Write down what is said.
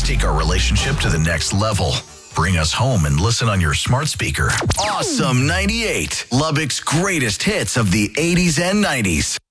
Let's take our relationship to the next level. Bring us home and listen on your smart speaker. Awesome 98, Lubbock's greatest hits of the 80s and 90s.